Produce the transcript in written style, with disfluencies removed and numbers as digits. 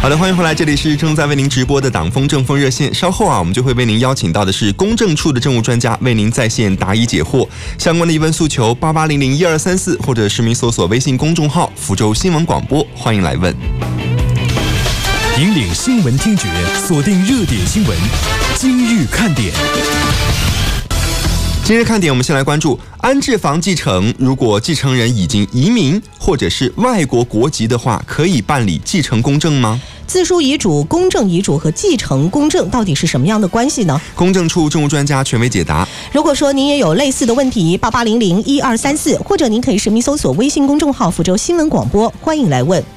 好的，欢迎回来，这里是正在为您直播的党风政风热线。稍后我们就会为您邀请到的是公证处的政务专家，为您在线答疑解惑。相关的疑问诉求88001234，或者实名搜索微信公众号福州新闻广播，欢迎来问。 引领新闻听觉，锁定热点新闻，今日看点。 今日看点，我们先来关注安置房继承。如果继承人已经移民或者是外国国籍的话，可以办理继承公证吗？ 自书遗嘱、公证遗嘱和继承公证到底是什么样的关系呢？ 公证处政务专家权威解答。 如果说您也有类似的问题，88001234，或者您可以实名搜索微信公众号福州新闻广播，欢迎来问。